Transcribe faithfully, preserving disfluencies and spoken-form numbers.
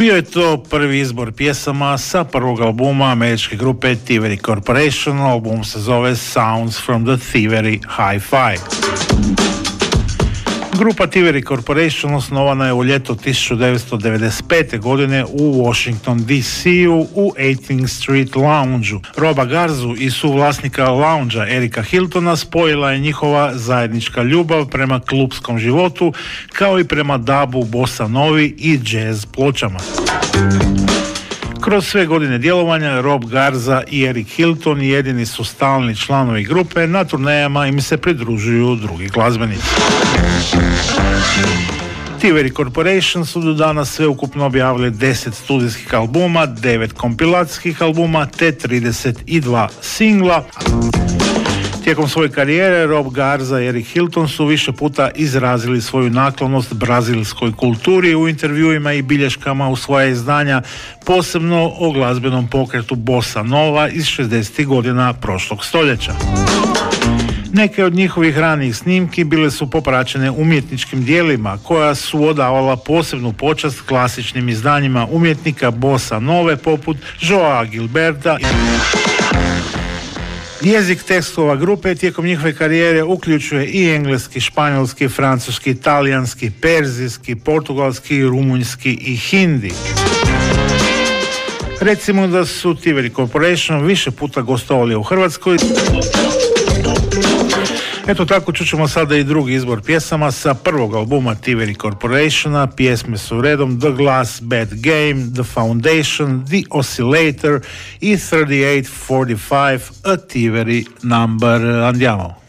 Bio je to prvi izbor pjesama sa prvog albuma američke grupe Thievery Corporation. Album se zove Sounds from the Thievery Hi-Fi. Grupa Thievery Corporation osnovana je u ljeto tisuću devetsto devedeset pete. godine u Washington D C-u u eighteenth Street Lounge-u. Roba Garzu i suvlasnika lounge-a Erika Hiltona spojila je njihova zajednička ljubav prema klupskom životu, kao i prema dubu, bossa novi i jazz pločama. Kroz sve godine djelovanja Rob Garza i Eric Hilton jedini su stalni članovi grupe, na turnejama im se pridružuju drugi glazbenici. Thievery Corporation su do danas sveukupno objavili deset studijskih albuma, devet kompilacijskih albuma te trideset dva singla. Tijekom svoje karijere Rob Garza i Eric Hilton su više puta izrazili svoju naklonost brazilskoj kulturi u intervjuima i bilješkama u svoja izdanja, posebno o glazbenom pokretu bossa nova iz šezdesetih godina prošlog stoljeća. Neke od njihovih ranijih snimki bile su popraćene umjetničkim dijelima koja su odavala posebnu počast klasičnim izdanjima umjetnika bossa nove poput Joa Gilberta. Jezik tekstova grupe tijekom njihove karijere uključuje i engleski, španjolski, francuski, talijanski, perzijski, portugalski, rumunjski i hindi. Recimo da su Thievery Corporation više puta gostovali u Hrvatskoj. Eto tako čućemo sada i drugi izbor pjesama sa prvog albuma Thievery Corporationa. Pjesme su redom The Glass Bad Game, The Foundation, The Oscillator i thirty-eight forty-five, A Thievery Number. Andiamo.